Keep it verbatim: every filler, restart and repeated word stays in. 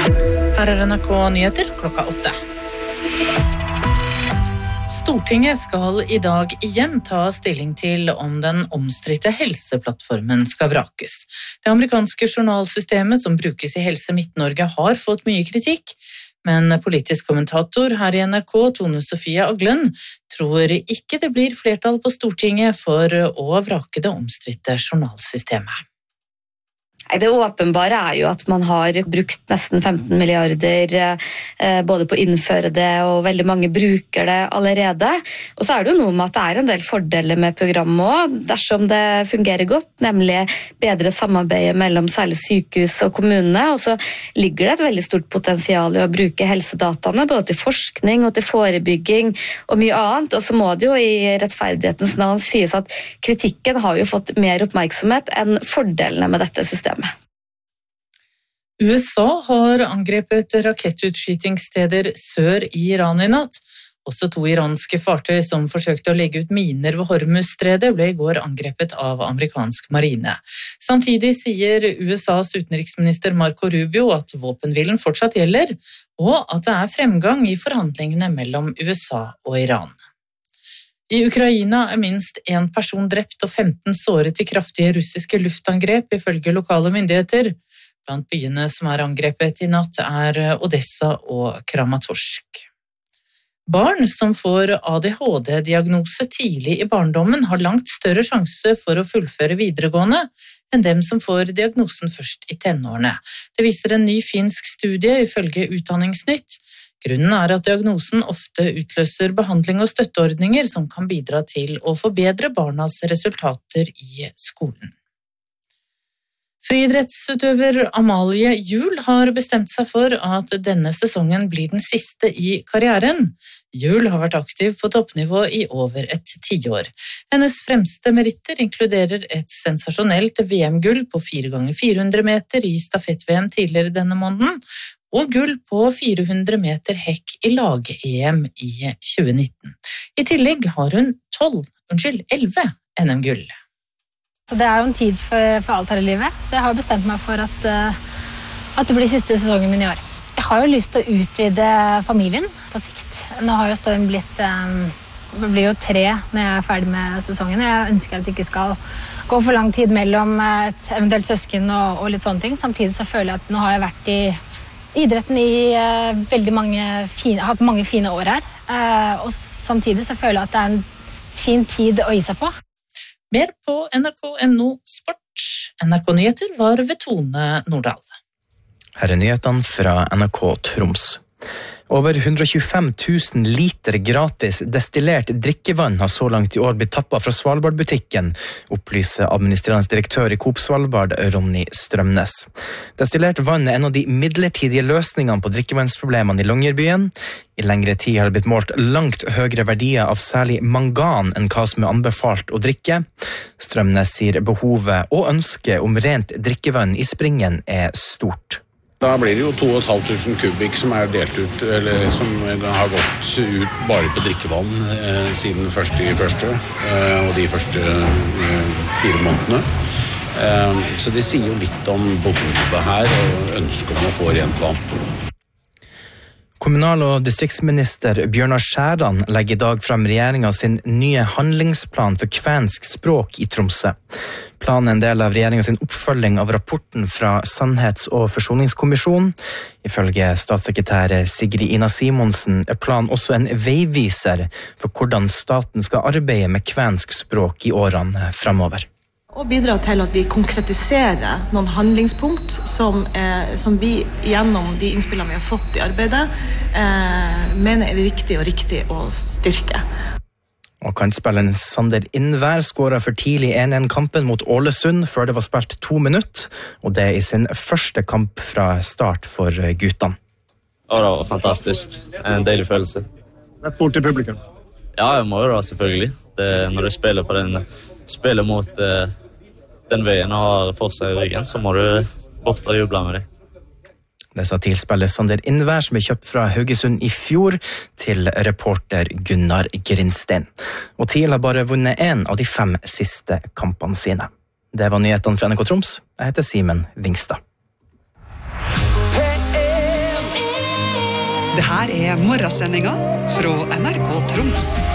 Her er N R K Nyheter klokka åtte. Stortinget skal i dag igjen ta stilling til om den omstridte helseplattformen skal vrakes. Det amerikanske journalsystemet som brukes i Helse Midt-Norge har fått mye kritikk, men politisk kommentator her i N R K, Tone Sofie Aglen, tror ikke det blir flertall på Stortinget for å vrake det omstridte journalsystemet. Det åpenbare er jo at man har brukt nesten femten milliarder eh, både på å innføre det, og veldig mange bruker det allerede. Og så er det jo noe med at det er en del fordeler med programmet også, dersom det fungerer godt, nemlig bedre samarbeid mellom særlig sykehus og kommunene. Og så ligger det et veldig stort potensial i å bruke helsedataene, både til forskning og til forebygging og mye annet. Og så må det jo i rettferdighetens navn sies at kritikken har jo fått mer oppmerksomhet enn fordelene med dette systemet. U S A har angrepet rakettutskytingssteder sør i Iran i natt. Også to iranske fartøy som forsøkte å legge ut miner ved Hormuzstredet ble i går angrepet av amerikansk marine. Samtidig sier U S As utenriksminister Marco Rubio at våpenhvilen fortsatt gjelder, og at det er fremgang i forhandlingene mellom U S A og Iran. I Ukraina er minst en person drept og femten såret i kraftige russiske luftangrep, ifølge lokale myndigheter. Blant byene som er angrepet i natt er Odessa og Kramatorsk. Barn som får A D H D-diagnose tidlig i barndommen har langt større sjanse for å fullføre videregående enn dem som får diagnosen først i tenårene. Det viser en ny finsk studie ifølge Utdanningsnytt. Grunnen er at diagnosen ofte utløser behandling og støtteordninger som kan bidra til å forbedre barnas resultater i skolen. Friidrettsutøver Amalie Juel har bestemt seg for at denne sesongen blir den siste i karrieren. Juel har vært aktiv på toppnivå i over et tiår. Hennes fremste meritter inkluderer et sensasjonelt V M-gull på fire ganger fire hundre meter i stafett-V M tidligere denne måneden, og gull på fire hundre meter hekk i lag-E M i tjue nitten. I tillegg har hun tolv, unnskyld, elleve N M-gull. Så det er jo en tid for, for alt her i livet, så jeg har bestemt meg for at, uh, at det blir siste sesongen min i år. Jeg har jo lyst til å utvide familien på sikt. Nå har jo Storm blitt, um, det blir jo tre når jeg er ferdig med sesongen. Jeg ønsker at det ikke skal gå for lang tid mellom et eventuelt søsken og, og litt sånne ting. Samtidig så føler jeg at nå har jeg vært i idretten i uh, veldig mange fine, hatt mange fine år her. Uh, og samtidig så føler jeg at det er en fin tid å gi seg på. Mer på N R K punktum N O Sport. N R K Nyheter var ved Tone Nordahl. Her er nyhetene fra N R K Troms. Over hundre og tjuefem tusen liter gratis destillert drikkevann har så langt i år blitt tappet fra Svalbard-butikken, opplyser administrerende direktør i Coop Svalbard, Ronny Strømnes. Destillert vann er en av de midlertidige løsningene på drikkevannsproblemene i Longyearbyen. I lengre tid har det blitt målt langt høyere verdier av særlig mangan enn hva som er anbefalt å drikke. Strømnes sier behovet og ønsket om rent drikkevann i Springen er stort. Da blir det jo to og et halvt tusen kubikk som er delt ut, eller som har gått ut bare på drikkevann eh, siden første i første, eh, og de første eh, fire månedene. Eh, så det sier jo litt om behovet her, og ønsket om å få rent vann. Kommunal- og distriktsminister Bjørnar Skjæran legger i dag frem regjeringen sin nye handlingsplan for kvensk språk i Tromsø. Planen er en del av regjeringen sin oppfølging av rapporten fra Sannhets- og forsoningskommisjonen. Ifølge statssekretær Sigrid Ina Simonsen er planen også en veiviser for hvordan staten skal arbeide med kvensk språk i årene fremover. Og bidra til at vi konkretiserer noen handlingspunkt som, eh, som vi gjennom de innspillene vi har fått i arbeidet eh, mener er det riktig og riktig å styrke. Og kantspilleren Sander Innvær skåret for tidlig en en kampen mot Ålesund før det var spilt to minutter, og det er i sin første kamp fra start for guttene. Ja, det var fantastisk. En deilig følelse. Rett bort til publikum? Ja, jeg må jo da selvfølgelig. Det, når du spiller på den spiller mot eh, den veien og har forsa i ryggen, så må du bort og juble med det. Det sa tilspiller Sander Innvær, som er kjøpt fra Haugesund i fjor, til reporter Gunnar Grinstein. Og TIL har bare vunnet en av de fem siste kampene sine. Det var nyhetene fra N R K Troms. Jeg heter Simen Vingstad. Hey, hey, Det her er morgensendinga fra N R K Troms.